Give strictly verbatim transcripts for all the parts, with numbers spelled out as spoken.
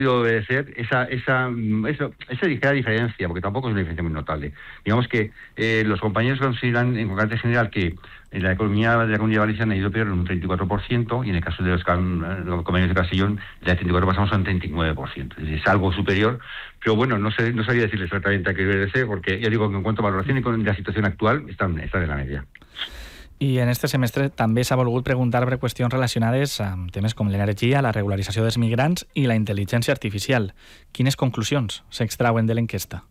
debe ser esa esa eso, esa ligera diferencia, porque tampoco es una diferencia muy notable. Digamos que eh, los compañeros consideran en carácter general que en la economía de la Comunidad Valenciana ha ido peor en un treinta y cuatro por ciento, y en el caso de los, los compañeros de Castellón, de treinta y cuatro pasamos a un treinta y nueve por ciento. Es, decir, es algo superior, pero bueno, no sé, no sabía decirle exactamente a qué debe ser, porque ya digo que en cuanto a valoración de la situación actual, están, están en la media. I en este semestre també s'ha volgut preguntar per qüestions relacionades amb temes com l'energia, la regularització dels migrants i la intel·ligència artificial. Quines conclusions s'extrauen de l'enquesta?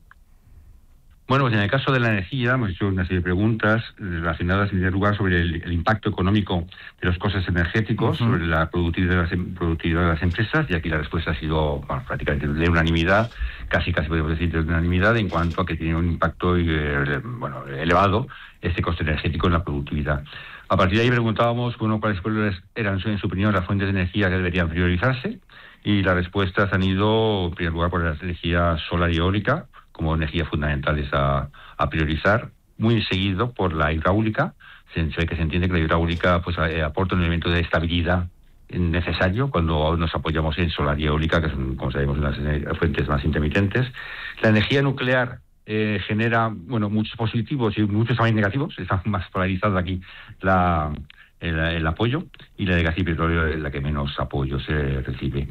Bueno, pues en el caso de la energía hemos hecho una serie de preguntas relacionadas en primer lugar sobre el, el impacto económico de los costes energéticos, uh-huh. sobre la productividad de, las, productividad de las empresas, y aquí la respuesta ha sido bueno, prácticamente de unanimidad, casi casi podemos decir de unanimidad, en cuanto a que tiene un impacto eh, bueno, elevado este coste energético en la productividad. A partir de ahí preguntábamos bueno, cuáles eran, en su opinión, las fuentes de energía que deberían priorizarse, y las respuestas han ido, en primer lugar, por la energía solar y eólica, como energías fundamentales a, a priorizar, muy seguido por la hidráulica. Se, se, que se entiende que la hidráulica pues, eh, aporta un elemento de estabilidad necesario cuando nos apoyamos en solar y eólica, que son, como sabemos, las fuentes más intermitentes. La energía nuclear eh, genera bueno muchos positivos y muchos también negativos. Está más polarizada aquí la... El, el apoyo, y la de gas y petróleo es la que menos apoyo se recibe.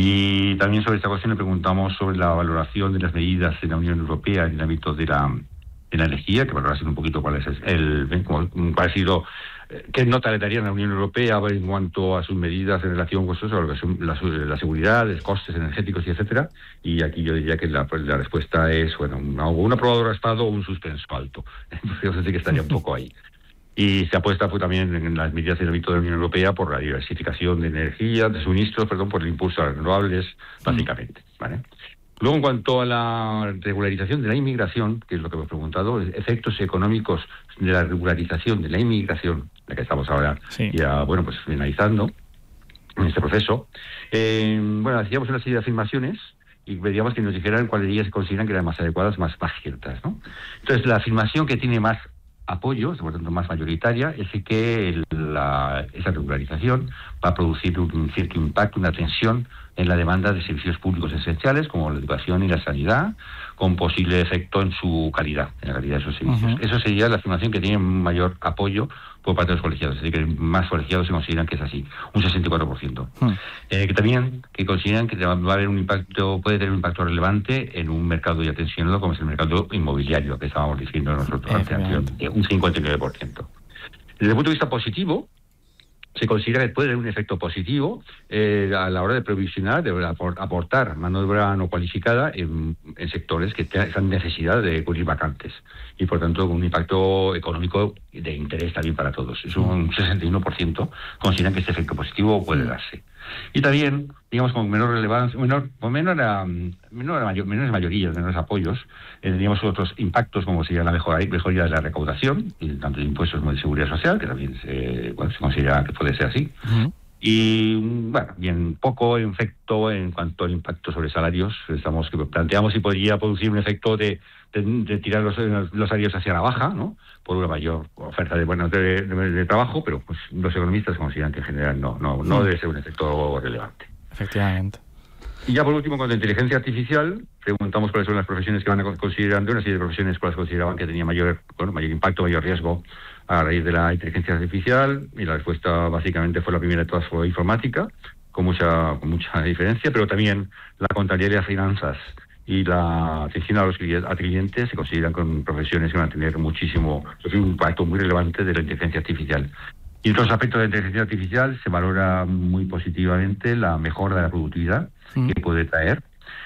Y también sobre esta cuestión le preguntamos sobre la valoración de las medidas en la Unión Europea en el ámbito de la, de la energía, que valorasen un poquito cuál es el, cuál ha sido, qué nota le darían a la Unión Europea en cuanto a sus medidas en relación con eso, sobre la, la seguridad, los costes energéticos y etcétera. Y aquí yo diría que la, la respuesta es bueno una, un aprobado raspado o un suspenso alto. Entonces sí que estaría un poco ahí. Y se apuesta pues, también en las medidas del ámbito de la Unión Europea por la diversificación de energía, de suministros, perdón, por el impulso a las renovables, básicamente. ¿Vale? Luego, en cuanto a la regularización de la inmigración, que es lo que hemos preguntado, efectos económicos de la regularización de la inmigración, la que estamos ahora sí. ya, bueno, pues finalizando en este proceso, eh, bueno, hacíamos una serie de afirmaciones y veríamos que nos dijeran cuáles de ellas se consideran que eran más adecuadas, más, más ciertas, ¿no? Entonces, la afirmación que tiene más apoyo, por tanto más mayoritaria, es que el, la, esa regularización va a producir un cierto impacto, una tensión en la demanda de servicios públicos esenciales como la educación y la sanidad, con posible efecto en su calidad, en la calidad de esos servicios. Uh-huh. Eso sería la afirmación que tiene mayor apoyo por parte de los colegiados, es decir, que más colegiados se consideran que es así, un sesenta y cuatro por ciento. Uh-huh. Eh, que también que consideran que va a haber un impacto, puede tener un impacto relevante en un mercado ya tensionado como es el mercado inmobiliario, que estábamos diciendo nosotros anteriormente, un cincuenta y nueve por ciento. Desde el punto de vista positivo, se considera que puede tener un efecto positivo eh, a la hora de provisionar, de aportar mano de obra no cualificada en, en sectores que tengan necesidad de cubrir vacantes, y por tanto con un impacto económico de interés también para todos. Es un sesenta y uno por ciento consideran que este efecto positivo puede darse. Y también, digamos, con menor relevancia, menor, con menor, menor, mayor, menores mayorías, menores apoyos, eh, teníamos otros impactos, como sería la mejora, mejoría de la recaudación, y tanto de impuestos como de seguridad social, que también se, bueno, se considera que puede ser así. Uh-huh. Y, bueno, bien poco efecto en cuanto al impacto sobre salarios. Estamos que planteamos si podría producir un efecto de, de, de tirar los, los salarios hacia la baja, ¿no? Por una mayor oferta de, bueno, de, de, de trabajo, pero pues los economistas consideran que en general no, no, no debe ser un efecto relevante. Efectivamente. Y ya por último, con la inteligencia artificial, preguntamos cuáles son las profesiones que van a considerando, una serie de profesiones cuáles consideraban que tenía mayor, bueno, mayor impacto, mayor riesgo a raíz de la inteligencia artificial, y la respuesta básicamente fue la primera de todas, fue informática, con mucha, con mucha diferencia, pero también la contabilidad y las finanzas y la atención a los clientes se consideran con profesiones que van a tener muchísimo, un impacto muy relevante de la inteligencia artificial. Y en otros aspectos de la inteligencia artificial se valora muy positivamente la mejora de la productividad mm. que puede traer.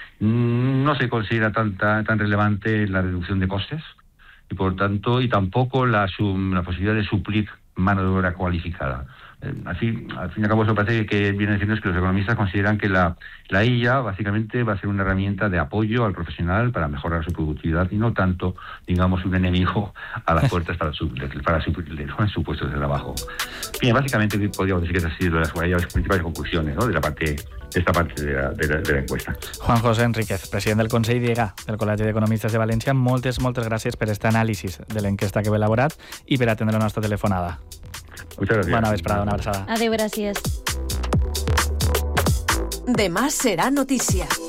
No se considera tan, tan, tan relevante la reducción de costes, y por tanto, y tampoco la, la posibilidad de suplir mano de obra cualificada. Eh, así, al fin y al cabo, eso parece que viene diciendo es que los economistas consideran que la, la I A básicamente va a ser una herramienta de apoyo al profesional para mejorar su productividad, y no tanto, digamos, un enemigo a las puertas para, su, para suplirle, ¿no?, en su puesto de trabajo. Bien, básicamente podríamos decir que esas han sido las, las principales conclusiones, ¿no?, de la parte de esta parte de la, de, la, de la encuesta. Juan José Enríquez, president del Consell d'I E G A del Col·legi d'Economistes de València, moltes, moltes gràcies per aquest anàlisi de l'enquesta que heu elaborat i per atendre la nostra telefonada. Muchas gracias. Bona vesprada, una abraçada. Adéu, gràcies. Demà serà notícia.